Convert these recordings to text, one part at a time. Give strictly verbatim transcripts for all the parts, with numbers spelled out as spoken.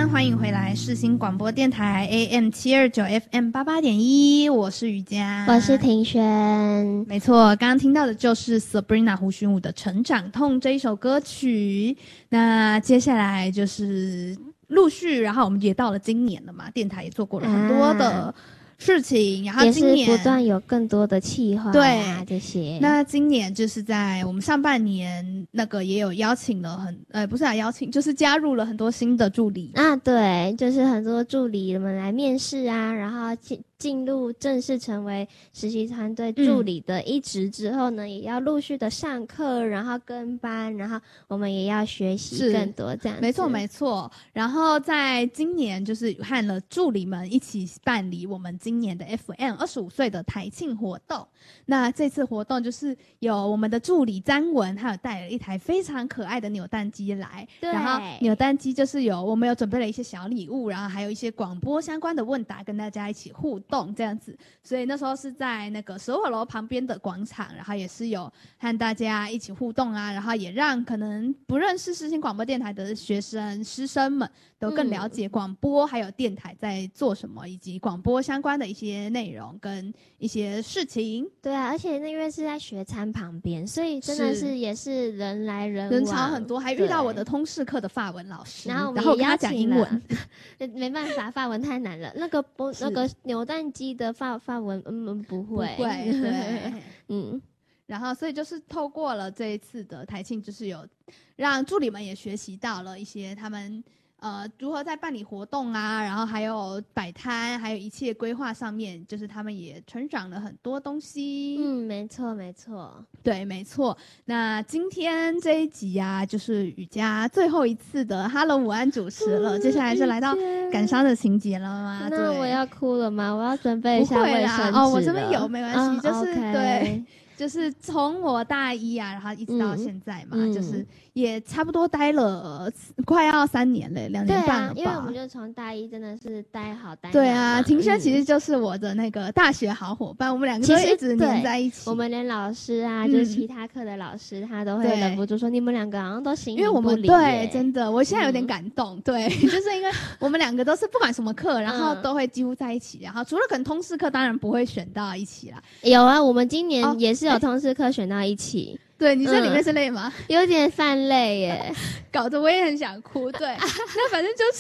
安，欢迎回来世新广播电台 A M 七二九 F M 八八点一，我是瑜伽， 我是庭轩。 没错，刚刚听到的就是 Sabrina 胡寻武的《成长痛》这一首歌曲。那接下来就是陆续，然后我们也到了今年了嘛，电台也做过了很多的、啊事情，然后今年也是不断有更多的企划、啊， 对这些。 那今年就是在我们上半年，那个也有邀请了很呃，不是来邀请，就是加入了很多新的助理啊，对，就是很多助理们来面试啊，然后进进入正式成为实习团队助理的一职之后呢、嗯，也要陆续的上课，然后跟班，然后我们也要学习更多这样子。 没错没错。然后在今年就是和了助理们一起办理我们今年的 F M 二十五岁的台庆活动。那这次活动就是有我们的助理詹文，还有带了一台非常可爱的扭蛋机来。 对。 然后扭蛋机就是有我们有准备了一些小礼物，然后还有一些广播相关的问答，跟大家一起互动这样子。所以那时候是在那个十五楼旁边的广场，然后也是有和大家一起互动啊，然后也让可能不认识世新广播电台的学生师生们都更了解广播还有电台在做什么、嗯、以及广播相关的一些内容跟一些事情。 对啊，而且那因为是在学餐旁边，所以真的是也是人来人往， 人潮很多，还遇到我的通识课的法文老师， 然后我们然后我跟他讲英文没办法，法文太难了，那个不那个扭蛋机的法法文嗯不会不会对嗯， 然后所以就是透过了这一次的台庆，就是有让助理们也学习到了一些他们呃如何在办理活动啊，然后还有摆摊，还有一切规划上面，就是他们也成长了很多东西。 嗯，没错没错， 对，没错。那今天这一集啊，就是瑜伽最后一次的 Hello 午安主持了，接下来就来到感伤的情节了吗？ 那我要哭了吗？我要准备一下卫生纸哦，我这边有，没关系，嗯、就是、 okay. 对。就是从我大一啊，然后一直到现在嘛、嗯，就是也差不多待了快要三年了，两年半了吧。 对啊，因为我们就从大一真的是待好待满。 对啊，庭轩其实就是我的那个大学好伙伴，嗯、我们两个都一直黏在一起。 我们连老师啊，嗯、就是其他课的老师，他都会忍不住说：“你们两个好像都形影不离。”因为我们对，真的，我现在有点感动。嗯、对，就是因为我们两个都是不管什么课，然后都会几乎在一起。然后除了可能通识课，当然不会选到一起啦。 有啊，我们今年也是有通识课选到一起。 哦对，你在里面是累吗？ 嗯、有点泛泪耶， 搞得我也很想哭。对，那反正就是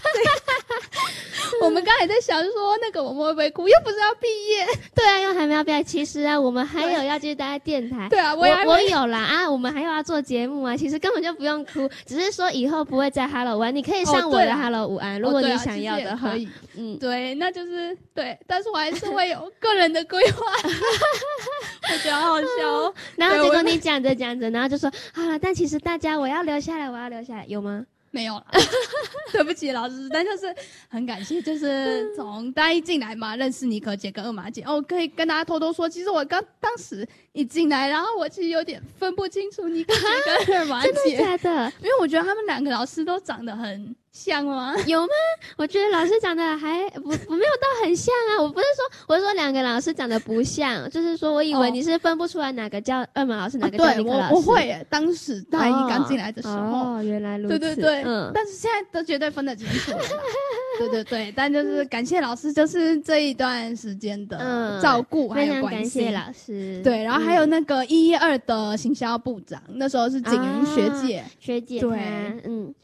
我们刚才在想说，那个我们会不会哭？又不是要毕业。 对啊，又还没有毕业。其实啊，我们还有要继续待在电台。 对啊，我我, 我有啦啊，我们还有要做节目啊。其实根本就不用哭，只是说以后不会再 Hello 午安，你可以上我的 Hello 午安、哦，如果你想要的话。 哦啊、可以，嗯，对，那就是对，但是我还是会有个人的规划。我觉得好好笑哦。 然后结果你讲着讲着，然后就说好了，但其实大家我要留下来，我要留下来，有吗？ 没有了，对不起老师，但就是很感谢，就是从大一进来嘛，认识妮可姐跟二马姐。哦，可以跟大家偷偷说，其实我刚当时一进来，然后我其实有点分不清楚妮可姐跟二马姐， 真的假的？ 因为我觉得他们两个老师都长得很像吗？ 有吗？我觉得老师长得还不不没有到很像啊。我不是说，我是说两个老师长得不像，就是说我以为你是分不出来哪个叫二马老师，哪个叫妮可老师。 对，我我会耶，当时大一刚进来的时候。 哦，原来如此。 对对对，嗯。但是现在都绝对分得清楚了。对对对，但就是感谢老师，就是这一段时间的照顾还有关心。 非常感谢老师。 对，然后还有那个一一二的行销部长，那时候是景云学姐， 哦、学姐对， 嗯，